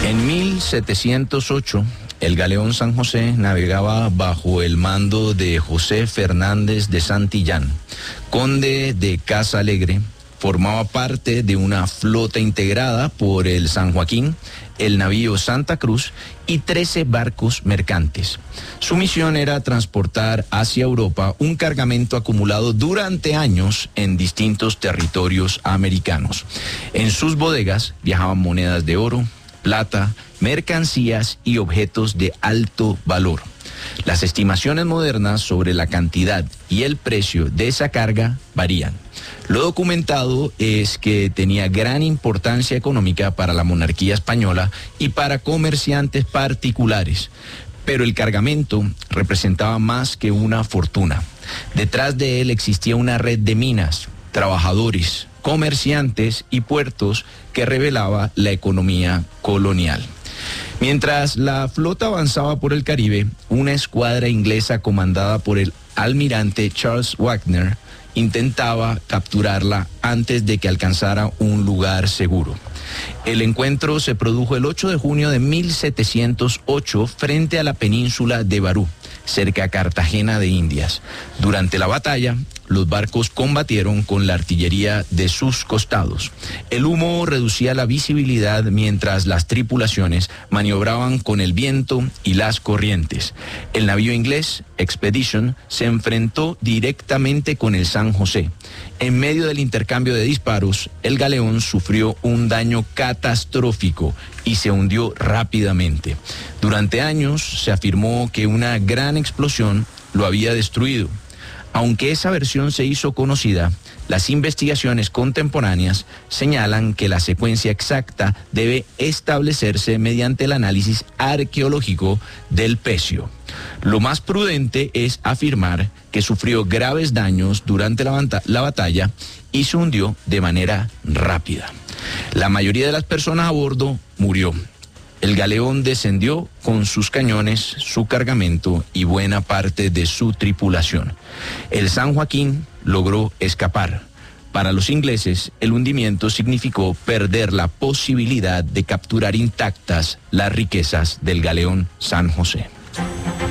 En 1708, el galeón San José navegaba bajo el mando de José Fernández de Santillán, conde de Casa Alegre. Formaba parte de una flota integrada por el San Joaquín, el navío Santa Cruz y 13 barcos mercantes. Su misión era transportar hacia Europa un cargamento acumulado durante años en distintos territorios americanos. En sus bodegas viajaban monedas de oro, plata, mercancías y objetos de alto valor. Las estimaciones modernas sobre la cantidad y el precio de esa carga varían. Lo documentado es que tenía gran importancia económica para la monarquía española y para comerciantes particulares, pero el cargamento representaba más que una fortuna. Detrás de él existía una red de minas, trabajadores, comerciantes y puertos que revelaba la economía colonial. Mientras la flota avanzaba por el Caribe, una escuadra inglesa comandada por el almirante Charles Wagner intentaba capturarla antes de que alcanzara un lugar seguro. El encuentro se produjo el 8 de junio de 1708 frente a la península de Barú, cerca a Cartagena de Indias. Durante la batalla, los barcos combatieron con la artillería de sus costados. El humo reducía la visibilidad mientras las tripulaciones maniobraban con el viento y las corrientes. El navío inglés, Expedition, se enfrentó directamente con el San José. En medio del intercambio de disparos, el galeón sufrió un daño catastrófico y se hundió rápidamente. Durante años se afirmó que una gran explosión lo había destruido. Aunque esa versión se hizo conocida, las investigaciones contemporáneas señalan que la secuencia exacta debe establecerse mediante el análisis arqueológico del pecio. Lo más prudente es afirmar que sufrió graves daños durante la batalla y se hundió de manera rápida. La mayoría de las personas a bordo murió. El galeón descendió con sus cañones, su cargamento y buena parte de su tripulación. El San Joaquín logró escapar. Para los ingleses, el hundimiento significó perder la posibilidad de capturar intactas las riquezas del galeón San José.